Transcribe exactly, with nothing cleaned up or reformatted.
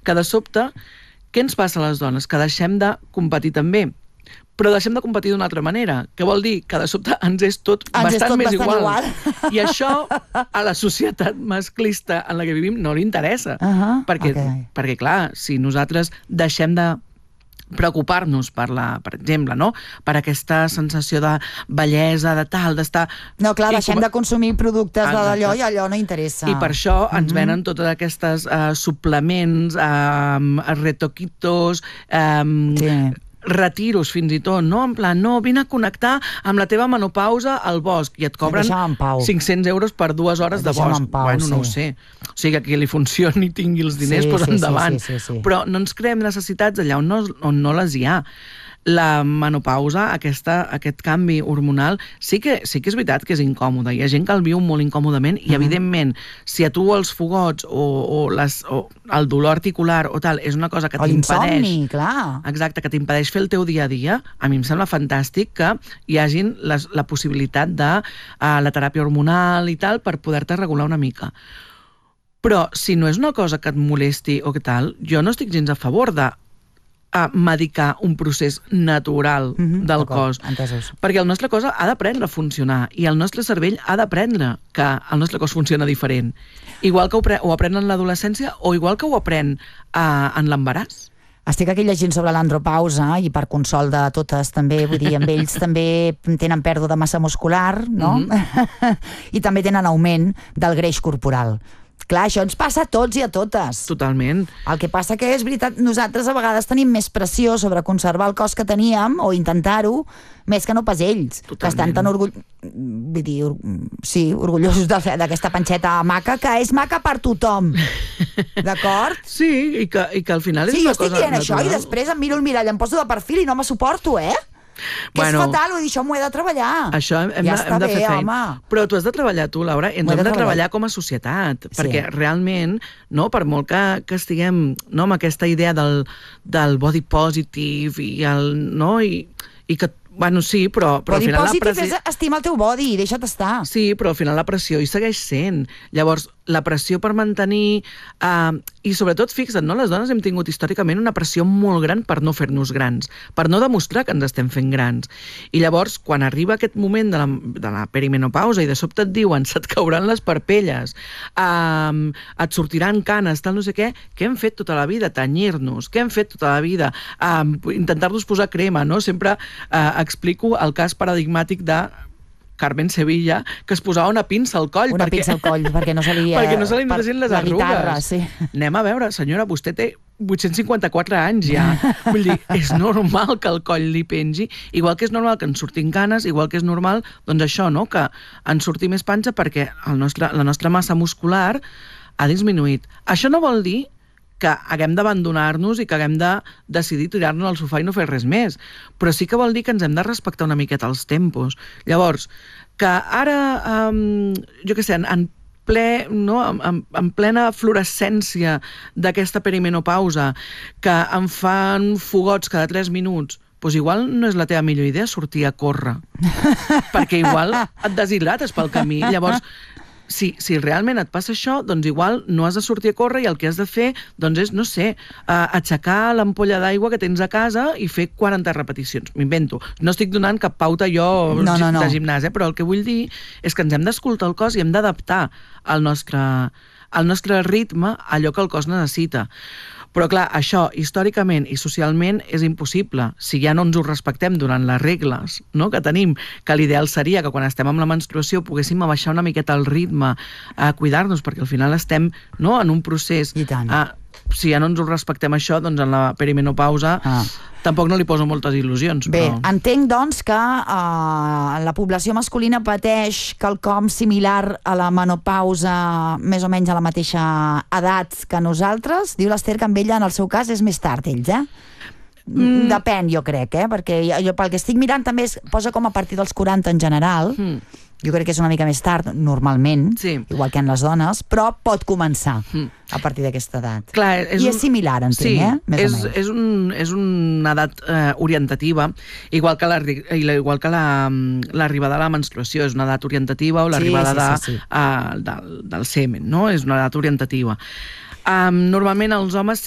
que de sobte, què ens passa a les dones? Que deixem de competir també. Però deixem de competir d'una altra manera, que vol dir que de sobte ens és tot ens bastant és tot més bastant igual. igual. I això a la societat masclista en la que vivim no li interessa. Uh -huh. perquè, okay. perquè, clar, si nosaltres deixem de preocupar-nos per, la, per exemple, no? Per aquesta sensació de bellesa, de tal, d'estar... No, clar, deixem com... de consumir productes Exacte. d'allò i allò no interessa. I per això ens Mm-hmm. venen totes aquestes uh, suplements, um, retoquitos... Um, sí. retiros fins i tot, no? En plan, no, vine a connectar amb la teva menopausa al bosc i et cobren cinc-cents euros per dues hores de bosc. Pau, bueno, no sí. ho sé. O sigui, que a qui li funcioni i tingui els diners, sí, doncs sí, endavant. Sí, sí, sí, sí. Però no ens creem necessitats allà on no, on no les hi ha. La menopausa, aquesta, aquest canvi hormonal, sí que, sí que és veritat que és incòmode. Hi ha gent que el viu molt incòmodament i, uh-huh. evidentment, si a tu els fogots o, o, les, o el dolor articular o tal és una cosa que t'impedeix... L'insomni, clar. Exacte, que t'impedeix fer el teu dia a dia, a mi em sembla fantàstic que hi hagin les, la possibilitat de uh, la teràpia hormonal i tal per poder-te regular una mica. Però si no és una cosa que et molesti o que tal, jo no estic gens a favor de a medicar un procés natural mm-hmm, del cos. Entesos. Perquè el nostre cos ha d'aprendre a funcionar i el nostre cervell ha d'aprendre que el nostre cos funciona diferent. Igual que ho, pre- ho aprèn en l'adolescència o igual que ho aprèn uh, en l'embaràs. Estic aquí llegint sobre l'andropausa i per consol de totes també, vull dir, amb ells també tenen pèrdua de massa muscular, no? Mm-hmm. I també tenen augment del greix corporal. Clar, això ens passa a tots i a totes. Totalment. El que passa que és veritat, nosaltres a vegades tenim més pressió sobre conservar el cos que teníem o intentar-ho, més que no pas ells. Totalment. Que estan tan orgull... Vull dir, or... sí, orgullosos d'aquesta panxeta maca, que és maca per tothom. D'acord? Sí, i que, i que al final és sí, una cosa cosa natural. Sí, jo estic dient natural. això i després em miro el mirall, em poso de perfil i no me suporto, eh? Que bueno, és fatal, vull dir, això m'ho he de treballar. Això hem, hem, ja de, hem de bé, fer feina. Home. Però tu has de treballar tu, Laura, ens hem de, de treballar. treballar com a societat, sí. Perquè realment, no, per molt que, que estiguem no, amb aquesta idea del, del body positive i, el, no, i, i que bueno, sí, però, però al final la pressió... Body positive és estima el teu body, deixa't estar. Sí, però al final la pressió hi segueix sent. Llavors, la pressió per mantenir... Uh, I sobretot, fixa't, no? Les dones hem tingut històricament una pressió molt gran per no fer-nos grans, per no demostrar que ens estem fent grans. I llavors, quan arriba aquest moment de la, de la perimenopausa i de sobte et diuen se't cauran les parpelles, uh, et sortiran canes, tal no sé què, què hem fet tota la vida? Tenyir-nos. Què hem fet tota la vida? Uh, intentar-nos posar crema, no? Sempre uh, explico el cas paradigmàtic de Carmen Sevilla, que es posava una pinça al coll. Una perquè, pinça al coll, perquè no se li... perquè no se li notessin les arrugues. Guitarra, sí. Anem a veure, senyora, vostè té vuit-cents cinquanta-quatre anys ja. Vull dir, és normal que el coll li pengi, igual que és normal que ens surtin canes, igual que és normal, doncs això, no?, que ens surti més panxa perquè el nostre, la nostra massa muscular ha disminuït. Això no vol dir que haguem d'abandonar-nos i que haguem de decidir tirar-nos al sofà i no fer res més. Però sí que vol dir que ens hem de respectar una miqueta els tempos. Llavors, que ara, um, jo què sé, en, en ple, no, en, en plena fluorescència d'aquesta perimenopausa, que em fan fogots cada tres minuts, doncs igual no és la teva millor idea sortir a córrer. Perquè igual et deshidrates pel camí. Llavors, Si, si realment et passa això, doncs igual no has de sortir a córrer i el que has de fer doncs és, no sé, uh, aixecar l'ampolla d'aigua que tens a casa i fer quaranta repeticions. M'invento. No estic donant cap pauta jo no, no, no. de gimnàs, eh? Però el que vull dir és que ens hem d'escoltar el cos i hem d'adaptar el nostre, el nostre ritme a allò que el cos necessita. Però clar, això històricament i socialment és impossible si ja no ens ho respectem durant les regles, no?, que tenim, que l'ideal seria que quan estem amb la menstruació poguéssim abaixar una miqueta el ritme, a cuidar-nos, perquè al final estem, no?, en un procés. I tant. A, si ja no ens ho respectem això, doncs en la perimenopausa ah. tampoc no li poso moltes il·lusions. Bé, però... entenc doncs que uh, la població masculina pateix quelcom similar a la menopausa més o menys a la mateixa edat que nosaltres. Diu l'Ester que amb ella, en el seu cas, és més tard, ells, eh? Mm. Depèn, jo crec, eh? Perquè jo, pel que estic mirant també es posa com a partir dels quaranta en general. Mm. Jo crec que és una mica més tard, normalment, sí. igual que en les dones, però pot començar mm. a partir d'aquesta edat. Clar, és I un... és similar, entenc, sí, eh? Més és, o menys. És, un, és una edat eh, orientativa, igual que, la, igual que la, l'arribada de la menstruació és una edat orientativa, o l'arribada sí, sí, sí, sí. de, uh, del, del semen, no? És una edat orientativa. Um, normalment els homes